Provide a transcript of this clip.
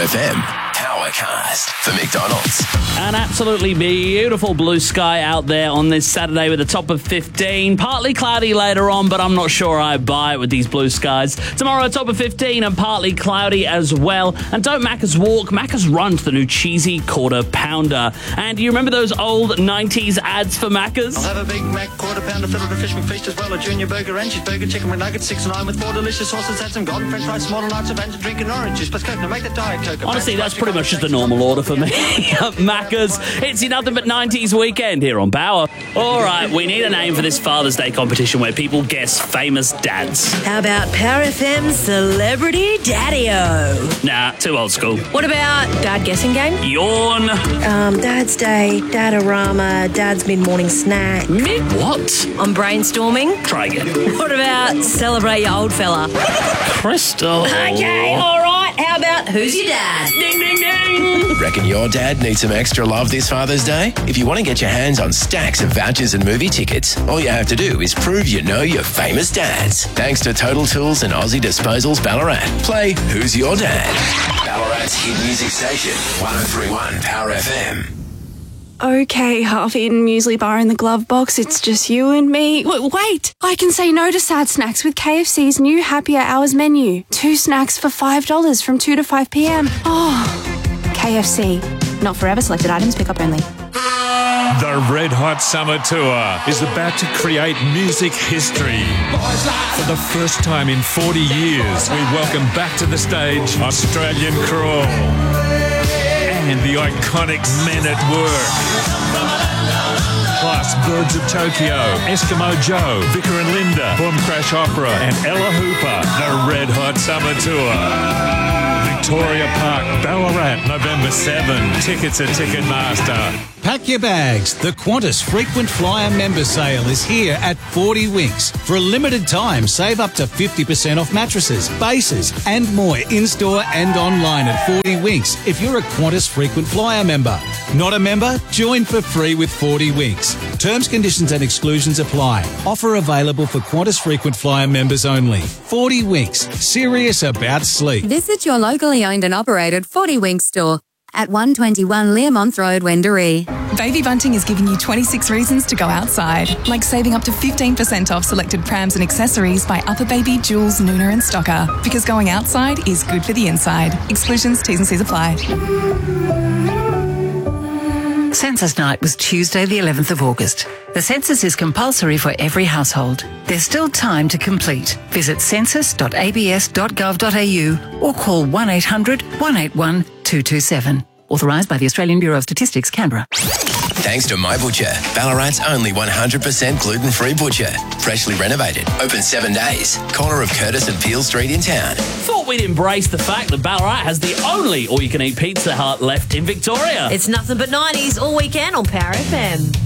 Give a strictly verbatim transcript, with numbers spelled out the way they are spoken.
F M. Powercast for McDonald's. An absolutely beautiful blue sky out there on this Saturday with a top of fifteen. Partly cloudy later on, but I'm not sure I buy it with these blue skies. Tomorrow, a top of fifteen and partly cloudy as well. And don't Macca's walk, Macca's run to the new cheesy quarter pounder. And do you remember those old nineties ads for Macca's? I'll have a Big Mac, quarter pounder, filled with a fish McFeast as well, a junior burger and cheeseburger, chicken McNuggets, six and nine with four delicious sauces, add some golden french fries, small and large of and drink an orange juice, plus Coke, now make the diet Coke. Honestly, that's pretty much just a normal order for me. Macca's, it's your nothing but nineties weekend here on Power. All right, we need a name for this Father's Day competition where people guess famous dads. How about Power F M Celebrity Daddy-O? Nah, too old school. What about Dad Guessing Game? Yawn. Um, Dad's Day, Dadarama, Dad's Mid-Morning Snack. Mid what? I'm brainstorming. Try again. What about Celebrate Your Old Fella? Crystal. Okay, all right. How about Who's Your Dad? Ding, ding, ding. Reckon your dad needs some extra love this Father's Day? If you want to get your hands on stacks of vouchers and movie tickets, all you have to do is prove you know your famous dads. Thanks to Total Tools and Aussie Disposals Ballarat. Play Who's Your Dad? Ballarat's hit music station, one oh three point one Power F M. Okay, half-eaten muesli bar in the glove box, it's just you and me. W- wait, I can say no to sad snacks with K F C's new Happier Hours menu. Two snacks for five dollars from two to five p.m. Oh, K F C. Not forever, selected items, pick up only. The Red Hot Summer Tour is about to create music history. For the first time in forty years, we welcome back to the stage Australian Crawl and the iconic Men at Work. Plus Birds of Tokyo, Eskimo Joe, Vicar and Linda, Boom Crash Opera and Ella Hooper. The Red Hot Summer Tour. Victoria Park, Ballarat, November seventh. Tickets at Ticketmaster. Pack your bags. The Qantas Frequent Flyer member sale is here at forty Winks. For a limited time, save up to fifty percent off mattresses, bases and more in-store and online at forty Winks if you're a Qantas Frequent Flyer member. Not a member? Join for free with forty Winks. Terms, conditions and exclusions apply. Offer available for Qantas Frequent Flyer members only. forty Winks. Serious about sleep. Visit your locally owned and operated forty Winks store at one twenty-one Learmonth Road, Wendouree. Baby Bunting is giving you twenty-six reasons to go outside, like saving up to fifteen percent off selected prams and accessories by Upper Baby, Jules, Nooner and Stocker. Because going outside is good for the inside. Exclusions, T's and C's apply. Census night was Tuesday the eleventh of August. The census is compulsory for every household. There's still time to complete. Visit census dot a b s dot gov dot a u or call one eight hundred, one eight one, two two seven. Authorised by the Australian Bureau of Statistics, Canberra. Thanks to My Butcher, Ballarat's only one hundred percent gluten-free butcher. Freshly renovated, open seven days. Corner of Curtis and Peel Street in town. Thought we'd embrace the fact that Ballarat has the only all-you-can-eat Pizza Hut left in Victoria. It's nothing but nineties all weekend on Power F M.